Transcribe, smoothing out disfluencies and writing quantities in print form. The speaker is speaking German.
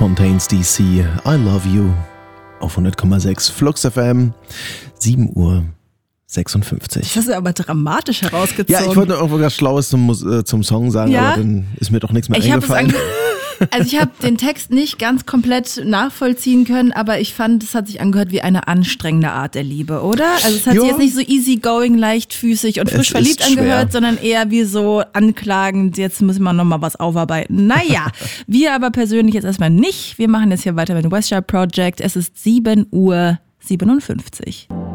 Fontaines DC, I Love You auf 100,6 Flux FM, 7:56 Uhr. Das hast du aber dramatisch herausgezogen. Ja, ich wollte noch irgendwas Schlaues zum Song sagen, ja? aber dann ist mir doch nichts mehr eingefallen. Also ich habe den Text nicht ganz komplett nachvollziehen können, aber ich fand, es hat sich angehört wie eine anstrengende Art der Liebe, oder? Also es hat sich jetzt nicht so easygoing, leichtfüßig und frisch verliebt angehört, sondern eher wie so anklagend, jetzt müssen wir nochmal was aufarbeiten. Naja, wir aber persönlich jetzt erstmal nicht. Wir machen jetzt hier weiter mit dem Westside Project. Es ist 7:57 Uhr.